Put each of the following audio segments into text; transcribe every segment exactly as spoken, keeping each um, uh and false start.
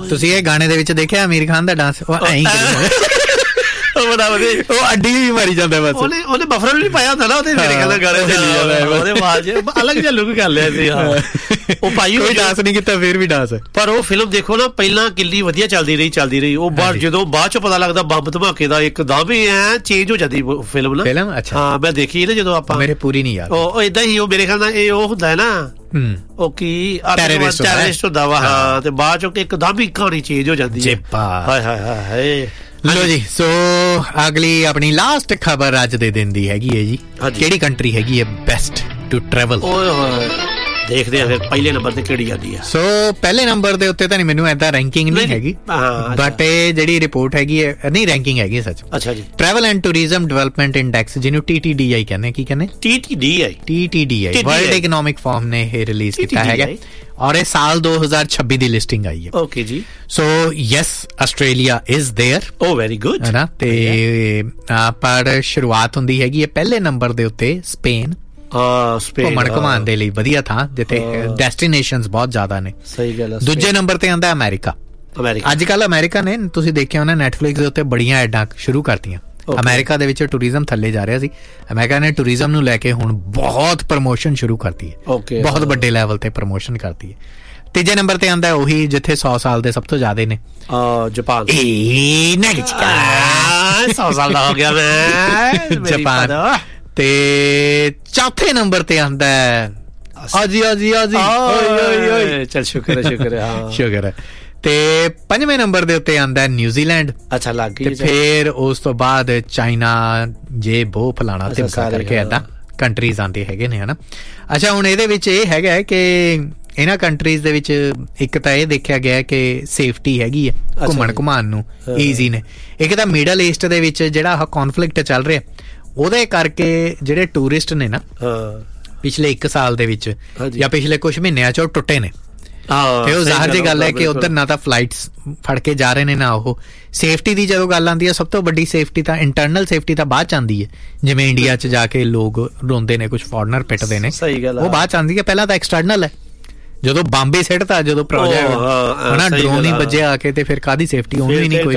ਤੁਸੀਂ ਇਹ ਗਾਣੇ ਦੇ ਵਿੱਚ ਦੇਖਿਆ ਆਮੀਰ ਖਾਨ ਦਾ ਡਾਂਸ, ਉਹ ਐਂ ਬੜਾ ਵਧੀਆ, ਉਹ ਅੱਡੀ ਵੀ ਮਾਰੀ ਜਾਂਦਾ ਬਸ। ਉਹਨੇ ਉਹਨੇ ਬਫਰ ਵੀ ਨਹੀਂ ਪਾਇਆ ਹੁੰਦਾ ਨਾ ਉਹਦੇ, ਮੇਰੇ ਖਿਆਲ ਨਾਲ ਗਾਣੇ ਉਹਦੇ ਆਵਾਜ਼ ਅਲੱਗ ਜਿਹਾ ਲੁੱਕ ਕਰ ਲਿਆ ਸੀ। ਉਹ ਭਾਈ ਕੋਈ ਡਾਂਸ ਨਹੀਂ ਕੀਤਾ, ਫਿਰ ਵੀ ਡਾਂਸ। ਪਰ ਉਹ ਫਿਲਮ ਦੇਖੋ ਨਾ, ਪਹਿਲਾਂ ਕਿੰਨੀ ਵਧੀਆ ਚੱਲਦੀ ਰਹੀ ਚੱਲਦੀ ਰਹੀ ਉਹ ਬਾਅਦ ਜਦੋਂ ਬਾਅਦ ਚੋਂ ਪਤਾ ਲੱਗਦਾ ਬੰਬ ਧਮਾਕੇ ਦਾ ਇੱਕਦਮ ਹੀ ਐ ਚੇਂਜ ਹੋ ਜਾਂਦੀ ਫਿਲਮ ਨਾ। ਫਿਲਮ ਅੱਛਾ ਹਾਂ, ਮੈਂ ਦੇਖੀ ਨਾ ਜਦੋਂ ਆਪਾਂ, ਮੇਰੇ ਪੂਰੀ ਨਹੀਂ ਯਾਦ। ਉਹ ਏਦਾਂ ਹੀ, ਉਹ ਮੇਰੇ ਖਿਆਲ ਨਾਲ ਇਹ ਉਹ ਹੁੰਦਾ ਹੈ ਨਾ, ਉਹ ਕੀ ਟੈਰਰਿਸਟ ਹੁੰਦਾ ਵਾ। ਹਾਂ, ਤੇ ਬਾਅਦ ਚੋਂ ਇੱਕਦਮ ਹੀ ਕਹਾਣੀ ਚੇਂਜ ਹੋ ਜਾਂਦੀ ਹੈ। ਹਾਏ ਹਾਏ ਹਾਏ। ਲੋ ਜੀ, ਸੋ ਅਗਲੀ ਆਪਣੀ ਲਾਸਟ ਖਬਰ ਅੱਜ ਦੇ ਦਿਨ ਦੀ ਹੈਗੀ ਹੈ ਜੀ, ਕਿਹੜੀ ਕੰਟਰੀ ਹੈਗੀ ਹੈ ਬੈਸਟ ਟੂ ਟਰੈਵਲ। ਦੇਖਦੇ ਆ ਫਿਰ ਪਹਿਲੇ ਨੰਬਰ ਤੇ ਕਿਹੜੀ ਆਉਂਦੀ ਆ। ਸੋ ਪਹਿਲੇ ਨੰਬਰ ਦੇ ਉੱਤੇ ਤਾਂ ਨਹੀਂ ਮੈਨੂੰ ਏਦਾਂ ਰੈਂਕਿੰਗ ਨਹੀਂ ਹੈਗੀ, ਬਟ ਇਹ ਜਿਹੜੀ ਰਿਪੋਰਟ ਹੈਗੀ ਹੈ, ਨਹੀਂ ਰੈਂਕਿੰਗ ਹੈਗੀ ਸੱਚ। ਅੱਛਾ ਜੀ। Travel and tourism development index, ਜਿਹਨੂੰ ਟੀ ਟੀ ਡੀ ਆਈ ਕਹਿੰਦੇ। ਕੀ ਕਹਿੰਦੇ? T T D I. T T D I world economic form ਨੇ ਇਹ ਰਿਲੀਜ਼ ਕੀਤਾ ਹੈਗਾ, ਔਰ ਇਹ ਸਾਲ ਦੋ ਹਜ਼ਾਰ ਛੱਬੀ ਦੀ ਲਿਸਟਿੰਗ ਆਈ ਹੈ। ਓਕੇ ਜੀ। So yes, Australia is there. O very good, ਹੈ ਨਾ। ਤੇ ਪਰ ਸ਼ੁਰੂਆਤ ਹੁੰਦੀ ਹੈਗੀ ਹੈ ਪਹਿਲੇ ਨੰਬਰ ਦੇ ਉੱਤੇ ਸਪੇਨ। ਘੁੰਮਣ ਘੁਮਾਉਣ ਦੇ ਲਈ ਵਧੀਆ ਥਾਂ, ਜਿੱਥੇ ਡੈਸਟੀਨੇਸ਼ਨਸ ਬਹੁਤ ਜ਼ਿਆਦਾ ਨੇ। ਸਹੀ ਗੱਲ ਹੈ। ਦੂਜੇ ਨੰਬਰ ਤੇ ਆਉਂਦਾ ਅਮਰੀਕਾ। ਅੱਜ ਕੱਲ ਅਮਰੀਕਾ ਨੇ, ਤੁਸੀਂ ਦੇਖਿਆ ਹੋਣਾ ਨੈਟਫਲਿਕਸ ਦੇ ਉੱਤੇ ਬੜੀਆਂ ਐਡਾਂ ਸ਼ੁਰੂ ਕਰਤੀਆਂ। ਅਮਰੀਕਾ ਦੇ ਵਿੱਚ ਟੂਰਿਜ਼ਮ ਥੱਲੇ ਜਾ ਰਿਹਾ ਸੀ, ਅਮਰੀਕਾ ਨੇ ਟੂਰਿਜ਼ਮ ਨੂੰ ਲੈ ਕੇ ਹੁਣ ਬਹੁਤ ਪ੍ਰਮੋਸ਼ਨ ਸ਼ੁਰੂ ਕਰਤੀ ਹੈ, ਬਹੁਤ ਵੱਡੇ ਲੈਵਲ ਤੇ ਪ੍ਰਮੋਸ਼ਨ ਕਰਤੀ ਹੈ। ਤੀਜੇ ਨੰਬਰ ਤੇ ਆਉਂਦਾ ਉਹੀ ਜਿੱਥੇ ਸੌ ਸਾਲ ਦੇ ਸਭ ਤੋਂ ਜ਼ਿਆਦਾ ਨੇ, ਜਾਪਾਨ। ਸੌ ਸਾਲ ਦਾ ਹੋ ਗਿਆ ਮੈਂ, ਜਾਪਾਨ। ਤੇ ਚੌਥੇ ਨੰਬਰ ਤੇ ਆਉਂਦਾ ਆਜੀ ਆਜੀ ਆਜੀ, ਚੱਲ ਸ਼ੁਕਰ ਹੈ ਸ਼ੁਕਰ ਹੈ ਸ਼ੁਕਰ ਹੈ। ਤੇ ਪੰਜਵੇਂ ਨੰਬਰ ਦੇ ਉੱਤੇ ਆਉਂਦਾ ਨਿਊਜ਼ੀਲੈਂਡ। ਅੱਛਾ, ਲੱਗ ਗਈ। ਫਿਰ ਉਸ ਤੋਂ ਬਾਅਦ ਚਾਈਨਾ, ਜੇ ਬੋ ਫਲਾਣਾ ਤਿਮਕਾ ਕਰਕੇ ਏਦਾਂ ਕੰਟਰੀਜ਼ ਆਉਂਦੇ ਹੈਗੇ ਨੇ, ਹਨਾ। ਅੱਛਾ, ਹੁਣ ਇਹਦੇ ਵਿੱਚ ਇਹ ਹੈਗਾ ਕਿ ਇਹਨਾਂ ਕੰਟਰੀਜ਼ ਦੇ ਵਿੱਚ ਇੱਕ ਤਾਂ ਇਹ ਦੇਖਿਆ ਗਿਆ ਕਿ ਸੇਫਟੀ ਹੈਗੀ ਹੈ ਘੁੰਮਣ ਘੁਮਾਉਣ ਨੂੰ, ਈਜ਼ੀ ਨੇ। ਇੱਕ ਤਾਂ ਮਿਡਲ ਈਸਟ ਦੇ ਵਿੱਚ ਜਿਹੜਾ ਆਹ ਕੌਨਫਲਿਕਟ ਚੱਲ ਰਿਹਾ, ਉਹਦੇ ਕਰਕੇ ਜਿਹੜੇ ਟੂਰਿਸਟ ਨੇ ਨਾ ਪਿਛਲੇ ਇੱਕ ਸਾਲ ਦੇ ਵਿੱਚ ਜਾਂ ਪਿਛਲੇ ਕੁਛ ਮਹੀਨਿਆਂ ਚ ਉਹ ਟੁੱਟੇ ਨੇ। ਤੇ ਉਹ ਜ਼ਾਹਰ ਜੀ ਗੱਲ ਹੈ ਕਿ ਉੱਧਰ ਨਾ ਤਾਂ ਫਲਾਈਟਸ ਫੜ ਕੇ ਜਾ ਰਹੇ ਨੇ, ਨਾ ਉਹ ਸੇਫਟੀ ਦੀ ਜਦੋਂ ਗੱਲ ਆਉਂਦੀ ਹੈ, ਸਭ ਤੋਂ ਵੱਡੀ ਸੇਫਟੀ ਤਾਂ ਇੰਟਰਨਲ ਸੇਫਟੀ ਤਾਂ ਬਾਅਦ ਚ ਆਉਂਦੀ ਹੈ। ਜਿਵੇਂ ਇੰਡੀਆ ਚ ਜਾ ਕੇ ਲੋਕ ਰੋਂਦੇ ਨੇ, ਕੁਛ ਫੋਰਨਰ ਪਿੱਟਦੇ ਨੇ, ਉਹ ਬਾਅਦ ਚ ਆਉਂਦੀ ਹੈ। ਪਹਿਲਾਂ ਤਾਂ ਐਕਸਟਰਨਲ ਹੈ, ਜਦੋਂ ਬੰਬੇ ਸਿੱਟਤਾ, ਜਦੋਂ ਪ੍ਰੋਜੈਕਟ ਡਰੋਨ ਹੀ ਵੱਜਿਆ ਆ ਕੇ, ਤੇ ਫਿਰ ਕਾਹਦੀ ਸੇਫਟੀ, ਉਹਨੂੰ ਹੀ ਨਹੀਂ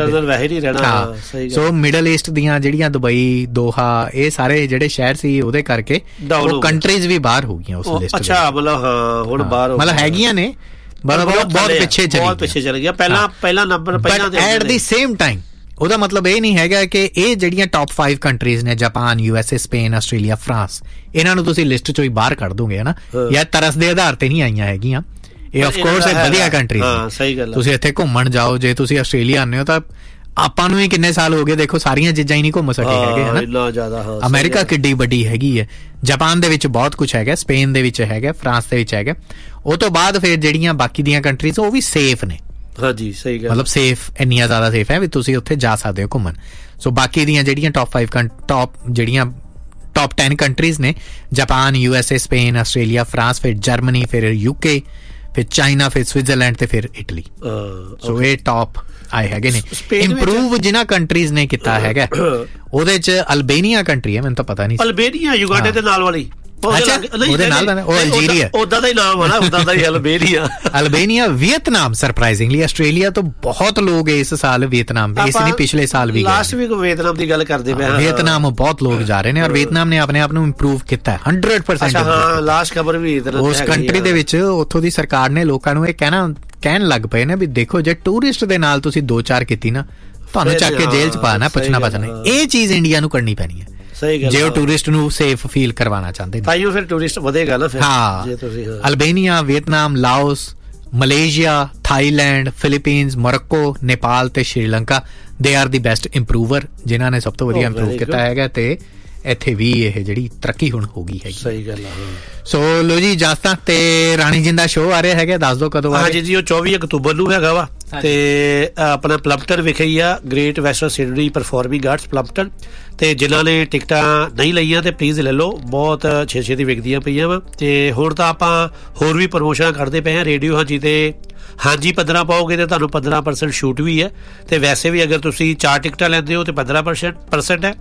ਕੋਈ। ਸੋ ਮਿਡਲ ਈਸਟ ਦੀਆਂ ਜਿਹੜੀਆਂ ਦੁਬਈ, ਦੋਹਾ, ਇਹ ਸਾਰੇ ਜਿਹੜੇ ਸ਼ਹਿਰ ਸੀ, ਉਹਦੇ ਕਰਕੇ ਉਹ ਕੰਟਰੀਜ਼ ਵੀ ਬਾਹਰ ਹੋ ਗਈਆਂ ਉਸ ਲਿਸਟ। ਅੱਛਾ, ਮਤਲਬ ਹਾਂ ਹੁਣ ਬਾਹਰ ਮਤਲਬ ਹੈਗੀਆਂ ਨੇ, ਬਹੁਤ ਪਿੱਛੇ ਬਹੁਤ ਪਿੱਛੇ ਚਲ ਗਿਆ। ਪਹਿਲਾਂ ਪਹਿਲਾ ਨੰਬਰ ਪਹਿਲਾਂ ਐਟ ਦੀ ਸੇਮ ਟਾਈਮ ਉਹਦਾ ਮਤਲਬ ਇਹ ਨਹੀਂ ਹੈਗਾ ਕਿ ਇਹ ਜਿਹੜੀਆਂ ਟੌਪ ਫਾਈਵ ਕੰਟਰੀਜ਼ ਨੇ, Japan, U S A, Spain, Australia, France, ਇਹਨਾਂ ਨੂੰ ਤੁਸੀਂ ਲਿਸਟ ਚੋਂ ਹੀ ਬਾਹਰ ਕੱਢ ਦੋਗੇ, ਹਨਾ। ਜਾਂ ਤਰਸ ਦੇ ਆਧਾਰ ਤੇ ਨਹੀਂ ਆਈਆਂ ਹੈਗੀਆਂ ਇਹ। ਆਫ ਕੋਰਸ ਇਹ ਵਧੀਆ ਕੰਟਰੀਜ਼ ਨੇ, ਸਹੀ ਗੱਲ। ਤੁਸੀਂ ਇੱਥੇ ਘੁੰਮਣ ਜਾਓ, ਜੇ ਤੁਸੀਂ ਆਸਟ੍ਰੇਲੀਆ ਆਉਂਦੇ ਹੋ ਤਾਂ ਆਪਾਂ ਨੂੰ ਹੀ ਕਿੰਨੇ ਸਾਲ ਹੋ ਗਏ, ਦੇਖੋ ਸਾਰੀਆਂ ਚੀਜ਼ਾਂ ਹੀ ਨਹੀਂ ਘੁੰਮ ਸਕੇ ਹੈਗੇ, ਹਨਾ। ਅਮਰੀਕਾ ਕਿੱਡੀ ਵੱਡੀ ਹੈਗੀ ਹੈ, ਜਾਪਾਨ ਦੇ ਵਿੱਚ ਬਹੁਤ ਕੁਛ ਹੈਗਾ, ਸਪੇਨ ਦੇ ਵਿੱਚ ਹੈਗਾ, ਫਰਾਂਸ ਦੇ ਵਿੱਚ ਹੈਗਾ। ਉਹ ਤੋਂ ਬਾਅਦ ਫਿਰ ਜਿਹੜੀਆਂ ਬਾਕੀ ਦੀਆਂ ਕੰਟਰੀਜ਼ ਉਹ ਵੀ ਸੇਫ ਨੇ। ਹਾਂਜੀ, ਸਹੀ ਗੱਲ। ਮਤਲਬ ਸੇਫ, ਇੰਨੀਆਂ ਜ਼ਿਆਦਾ ਸੇਫ ਹੈ ਵੀ ਤੁਸੀਂ ਉੱਥੇ ਜਾ ਸਕਦੇ ਹੋ ਘੁੰਮਣ। ਸੋ ਬਾਕੀ ਦੀਆਂ ਜਿਹੜੀਆਂ ਟੌਪ ਫਾਈਵ ਟੌਪ ਜਿਹੜੀਆਂ ਟੌਪ ਟੈਨ ਕੰਟਰੀਜ਼ ਨੇ, Japan, U S A, Spain, Australia, France, ਫਿਰ ਜਰਮਨੀ, ਫਿਰ ਯੂਕੇ, ਫਿਰ ਚਾਈਨਾ, ਫਿਰ ਸਵਿਟਜ਼ਰਲੈਂਡ ਤੇ ਫਿਰ ਇਟਲੀ। ਸੋ ਇਹ ਟੌਪ ਆਏ ਹੈਗੇ ਨੇ। ਇੰਪਰੂਵ ਜਿਨ੍ਹਾਂ ਕੰਟਰੀਜ਼ ਨੇ ਕੀਤਾ ਹੈਗਾ ਉਹਦੇ ਚ ਅਲਬੇਨੀਆ ਕੰਟਰੀ ਹੈ, ਮੈਨੂੰ ਤਾਂ ਪਤਾ ਨਹੀਂ। ਅਲਬੇਨੀਆ ਯੂਗਾਂਡੇ ਦੇ ਨਾਲ ਵਾਲੀ, ਉਹਦੇ ਨਾਲ ਉਹ ਅਲਜੀਰੀਆ, ਉਹਦਾ ਦਾ ਹੀ ਨਾਮ ਹੈ ਨਾ, ਉਹਦਾ ਦਾ ਹੀ ਅਲਬੇਨੀਆ। ਅਲਬੇਨੀਆ, ਵੀਅਤਨਾਮ। ਸਰਪ੍ਰਾਈਜ਼ਿੰਗਲੀ ਆਸਟ੍ਰੇਲੀਆ ਤੋਂ ਬਹੁਤ ਲੋਕ ਇਸ ਸਾਲ ਵੀਅਤਨਾਮ, ਇਸ ਨਹੀਂ ਪਿਛਲੇ ਸਾਲ ਵੀ, ਲਾਸਟ ਵੀਕ ਵੀਅਤਨਾਮ ਦੀ ਗੱਲ ਕਰਦੇ ਪਏ। ਵੀਅਤਨਾਮ ਬਹੁਤ ਲੋਕ ਜਾ ਰਹੇ ਨੇ, ਔਰ ਵੀਅਤਨਾਮ ਨੇ ਆਪਣੇ ਆਪ ਨੂੰ ਇੰਪਰੂਵ ਕੀਤਾ ਹੰਡਰਡ ਪਰਸੈਂਟ। ਹਾਂ, ਲਾਸਟ ਖਬਰ ਵੀ ਉਸ ਕੰਟਰੀ ਦੇ ਵਿੱਚ ਉੱਥੋਂ ਦੀ ਸਰਕਾਰ ਨੇ ਲੋਕਾਂ ਨੂੰ ਇਹ ਕਹਿਣਾ ਕਹਿਣ ਲੱਗ ਪਏ ਨੇ ਵੀ ਦੇਖੋ, ਜੇ ਟੂਰਿਸਟ ਦੇ ਨਾਲ ਤੁਸੀਂ ਦੋ ਚਾਰ ਕੀਤੀ ਨਾ, ਤੁਹਾਨੂੰ ਚੱਕ ਕੇ ਜੇਲ੍ਹ ਚ ਪਾਣਾ, ਪੁੱਛਣਾ ਪਛਣਾ। ਇਹ ਚੀਜ਼ ਇੰਡੀਆ ਨੂੰ ਕਰਨੀ ਪੈਣੀ ਹੈ ਜੇ ਉਹ ਟੂਰਿਸਟ ਨੂੰ ਸੇਫ ਫੀਲ ਕਰਵਾਉਣਾ ਚਾਹੁੰਦੇ ਨੇ। ਤਾਈਓ ਫਿਰ ਟੂਰਿਸਟ ਵਧੇਗਾ ਨਾ ਫਿਰ। ਹਾਂ, ਅਲਬੇਨੀਆ, Vietnam, Laos, Malaysia, Thailand, Philippines, Morocco, Nepal ਤੇ Sri Lanka, they are the best ਇੰਪਰੂਵਰ, ਜਿਨ੍ਹਾਂ ਨੇ ਸਭ ਤੋਂ ਵਧੀਆ ਇੰਪਰੂਵ ਕੀਤਾ ਹੈਗਾ। ਤੇ ਇੱਥੇ ਵੀ ਇਹ ਜਿਹੜੀ ਤਰੱਕੀ ਹੁਣ ਹੋ ਗਈ ਹੈਗੀ। ਸਹੀ ਗੱਲ ਆ। ਸੋ ਲੋ ਜੀ, ਇਜਾਜ਼ਤਾਂ ਤੇ ਰਾਣੀ ਜਿੰਦਾ ਸ਼ੋਅ ਆ ਰਿਹਾ ਹੈਗਾ, ਦੱਸ ਦੋ ਕਦੋਂ ਆ? ਹਾਂਜੀ ਜੀ, ਉਹ ਚੌਵੀ ਅਕਤੂਬਰ ਨੂੰ ਹੈਗਾ ਵਾ, ਤੇ ਆਪਣਾ ਪਲੰਪਟਨ ਵਿਖੇ ਹੀ ਆ, great western Sydney performing arts ਪਲੰਪਟਨ। ਤੇ ਜਿਨ੍ਹਾਂ ਨੇ ਟਿਕਟਾਂ ਨਹੀਂ ਲਈਆਂ ਤੇ ਪਲੀਜ਼ ਲੈ ਲਓ, ਬਹੁਤ ਛੇ ਛੇ ਦੀ ਵਿਕਦੀਆਂ ਪਈਆਂ ਵਾ। ਤੇ ਹੁਣ ਤਾਂ ਆਪਾਂ ਹੋਰ ਵੀ ਪ੍ਰਮੋਸ਼ਨਾਂ ਕਰਦੇ ਪਏ ਹਾਂ ਰੇਡੀਓ ਹਾਂਜੀ ਤੇ ਹਾਂਜੀ ਪੰਦਰਾਂ ਪਾਓਗੇ ਤੇ ਤੁਹਾਨੂੰ ਪੰਦਰਾਂ ਪਰਸੈਂਟ ਛੂਟ ਵੀ ਹੈ। ਤੇ ਵੈਸੇ ਵੀ ਅਗਰ ਤੁਸੀਂ ਚਾਰ ਟਿਕਟਾਂ ਲੈਂਦੇ ਹੋ ਤੇ ਪੰਦਰਾਂ ਪਰਸੈਂਟ ਪਰਸੈਂਟ ਹੈ,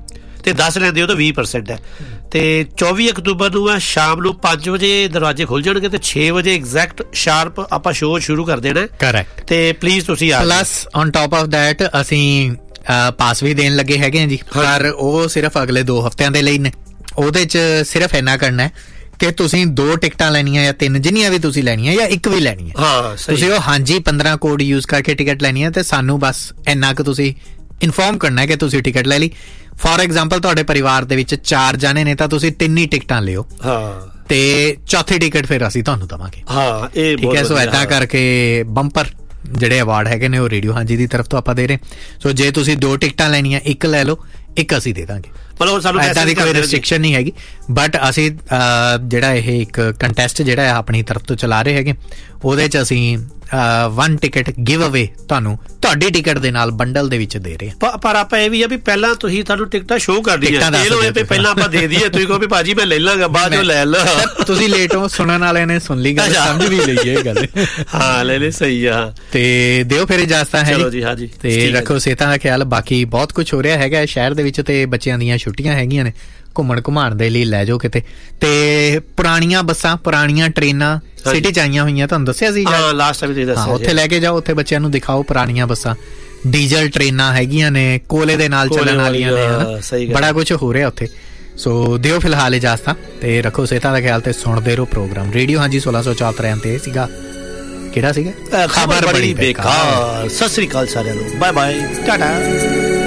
ਤੇ ਦਸ ਲੈਂਦੇ ਹੋ ਤਾਂ ਵੀਹ ਪਰਸੈਂਟ ਹੈ। ਤੇ ਚੌਵੀ ਅਕਤੂਬਰ ਨੂੰ ਆ ਸ਼ਾਮ ਨੂੰ ਪੰਜ ਵਜੇ ਦਰਵਾਜ਼ੇ ਖੁੱਲ ਜਾਣਗੇ ਤੇ ਛੇ ਵਜੇ ਐਗਜ਼ੈਕਟ ਸ਼ਾਰਪ ਆਪਾਂ ਸ਼ੋਅ ਸ਼ੁਰੂ ਕਰ ਦੇਣਾ। ਕਰੈਕਟ। ਤੇ ਪਲੀਜ਼ ਤੁਸੀਂ ਆ plus on top of that ਅਸੀਂ ਪਾਸ ਵੀ ਦੇਣ ਲੱਗੇ ਹੈਗੇ ਆ ਜੀ, ਪਰ ਉਹ ਸਿਰਫ ਅਗਲੇ ਦੋ ਹਫ਼ਤਿਆਂ ਦੇ ਲਈ ਨੇ। ਉਹਦੇ 'ਚ ਸਿਰਫ ਇੰਨਾ ਕਰਨਾ ਕਿ ਤੁਸੀਂ ਦੋ ਟਿਕਟਾਂ ਲੈਣੀਆਂ ਜਾਂ ਤਿੰਨ, ਜਿੰਨੀਆਂ ਵੀ ਤੁਸੀਂ ਲੈਣੀਆਂ ਜਾਂ ਇੱਕ ਵੀ ਲੈਣੀ ਹੈ, ਹਾਂ ਤੁਸੀਂ ਉਹ ਹਾਂਜੀ ਪੰਦਰਾਂ ਕੋਡ ਯੂਜ਼ ਕਰਕੇ ਟਿਕਟ ਲੈਣੀ ਹੈ ਤੇ ਸਾਨੂੰ ਬਸ ਇੰਨਾ ਕੁ ਤੁਸੀਂ ਇਨਫੋਰਮ ਕਰਨਾ ਕਿ ਤੁਸੀਂ ਟਿਕਟ ਲੈ ਲਈ। ਫੋਰ ਐਗਜ਼ਾਮਪਲ ਤੁਹਾਡੇ ਪਰਿਵਾਰ ਦੇ ਵਿੱਚ ਚਾਰ ਜਾਣੇ ਨੇ ਤਾਂ ਤੁਸੀਂ ਤਿੰਨ ਹੀ ਟਿਕਟਾਂ ਲਿਓ, ਹਾਂ, ਤੇ ਚੌਥੀ ਟਿਕਟ ਫਿਰ ਅਸੀਂ ਤੁਹਾਨੂੰ ਦੇਵਾਂਗੇ। ਹਾਂ, ਇਹ ਠੀਕ ਹੈ। ਸੋ ਏਦਾਂ ਕਰਕੇ ਬੰਪਰ ਜਿਹੜੇ ਅਵਾਰਡ ਹੈਗੇ ਨੇ ਉਹ ਰੇਡੀਓ ਹਾਂਜੀ ਦੀ ਤਰਫ ਤੋਂ ਆਪਾਂ ਦੇ ਰਹੇ। ਸੋ ਜੇ ਤੁਸੀਂ ਦੋ ਟਿਕਟਾਂ ਲੈਣੀਆਂ, ਇੱਕ ਲੈ ਲਓ, ਇੱਕ ਅਸੀਂ ਦੇ ਦਾਂਗੇ। ਮਤਲਬ ਸਾਨੂੰ ਏਦਾਂ ਦੀ ਕੋਈ ਰਿਸਟ੍ਰਿਕਸ਼ਨ ਨਹੀਂ ਹੈਗੀ, ਬਟ ਅਸੀਂ ਜਿਹੜਾ ਇਹ ਇੱਕ ਕੰਟੈਸਟ ਜਿਹੜਾ ਹੈ ਆਪਣੀ ਤਰਫ ਤੋਂ ਚਲਾ ਰਹੇ ਹੈਗੇ, ਉਹਦੇ 'ਚ ਅਸੀਂ ਵਨ ਟਿਕਟ ਗਿਵ ਅਵੇ ਤੁਹਾਨੂੰ ਤੁਹਾਡੀ ਟਿਕਟ ਦੇ ਨਾਲ ਬੰਡਲ ਦੇ ਵਿੱਚ ਦੇ ਰਹੇ ਹਾਂ। ਪਰ ਆਪਾਂ ਇਹ ਵੀ ਆ ਵੀ ਪਹਿਲਾਂ ਤੁਸੀਂ ਤੁਹਾਨੂੰ ਟਿਕਟਾਂ ਸ਼ੋਅ ਕਰਦੀਆਂ, ਇਹ ਲੋ ਇਹ ਪਹਿਲਾਂ ਆਪਾਂ ਦੇ ਦਈਏ, ਤੁਸੀਂ ਕਹੋ ਵੀ ਭਾਜੀ ਮੈਂ ਲੈ ਲਾਂਗਾ, ਬਾਅਦ ਚੋਂ ਲੈ ਲਾ। ਤੁਸੀਂ ਲੇਟ ਹੋ, ਸੁਣਨ ਵਾਲਿਆਂ ਨੇ ਸੁਣ ਲਈ ਗੱਲ, ਸਮਝ ਵੀ ਲਈ ਇਹ ਗੱਲ। ਹਾਂ ਲੈ ਲੈ, ਸਹੀ ਆ। ਤੇ ਦਿਓ ਫਿਰ ਇਜਾਜ਼ਤਾਂ ਹੈ ਜੀ। ਹਾਂਜੀ, ਤੇ ਰੱਖੋ ਸਿਹਤਾਂ ਦਾ ਖਿਆਲ। ਬਾਕੀ ਬਹੁਤ ਕੁਝ ਹੋ ਰਿਹਾ ਹੈਗਾ ਸ਼ਹਿਰ ਦੇ ਵਿੱਚ ਤੇ ਬੱਚਿਆਂ ਦੀਆਂ ਛੁੱਟੀਆਂ ਹੈਗੀਆਂ ਨੇ, ਘੁੰਮਣ ਘੁਮਾਉਣ ਦੇ ਲਈ ਲੈ ਜਾਓ ਕਿਤੇ। ਤੇ ਪੁਰਾਣੀਆਂ ਬੱਸਾਂ, ਪੁਰਾਣੀਆਂ ਟ੍ਰੇਨਾਂ ਸਿਟੀ 'ਚ ਆਈਆਂ ਹੋਈਆਂ, ਤੁਹਾਨੂੰ ਦੱਸਿਆ ਸੀ ਲਾਸਟ ਟਾਈਮ ਤੁਸੀਂ ਦੱਸਿਆ, ਉੱਥੇ ਲੈ ਕੇ ਜਾਓ, ਉੱਥੇ ਬੱਚਿਆਂ ਨੂੰ ਦਿਖਾਓ ਪੁਰਾਣੀਆਂ ਬੱਸਾਂ। ਡੀਜ਼ਲ ਟ੍ਰੇਨਾਂ ਹੈਗੀਆਂ ਨੇ, ਕੋਲੇ ਦੇ ਨਾਲ ਚੱਲਣ ਵਾਲੀਆਂ ਨੇ, ਬੜਾ ਕੁਝ ਹੋ ਰਿਹਾ ਉੱਥੇ। ਸੋ ਦਿਓ ਫਿਲਹਾਲ ਇਜਾਜ਼ਤਾਂ ਤੇ ਰੱਖੋ ਸਿਹਤਾਂ ਦਾ ਖਿਆਲ ਤੇ ਸੁਣਦੇ ਰਹੋ ਪ੍ਰੋਗਰਾਮ ਰੇਡੀਓ ਹਾਂਜੀ ਸੋਲਾਂ ਸੌ ਚੌਹੱਤਰ ਤੇ। ਸੀਗਾ ਕਿਹੜਾ ਸੀਗਾ? ਖਬਰ ਬੜੀ ਬੇਕਾਰ। ਸਤਿ ਸ੍ਰੀ ਅਕਾਲ ਸਾਰਿਆਂ ਨੂੰ, ਬਾਏ ਬਾਏ, ਟਾਟਾ।